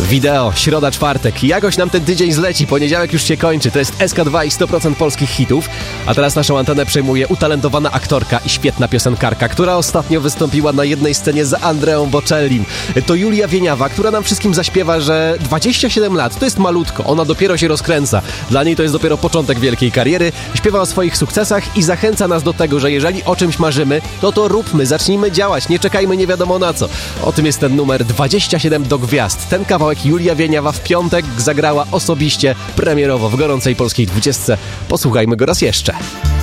Wideo, środa, czwartek. Jakoś nam ten tydzień zleci, poniedziałek już się kończy. To jest SK2 i 100% polskich hitów. A teraz naszą antenę przejmuje utalentowana aktorka i świetna piosenkarka, która ostatnio wystąpiła na jednej scenie z Andreą Bocellim. To Julia Wieniawa, która nam wszystkim zaśpiewa, że 27 lat to jest malutko, ona dopiero się rozkręca. Dla niej to jest dopiero początek wielkiej kariery. Śpiewa o swoich sukcesach i zachęca nas do tego, że jeżeli o czymś marzymy, to róbmy, zacznijmy działać, nie czekajmy nie wiadomo na co. O tym jest ten numer 27 do gwiazd. Ten kawałek Julia Wieniawa w piątek zagrała osobiście, premierowo w gorącej polskiej 20. Posłuchajmy go raz jeszcze.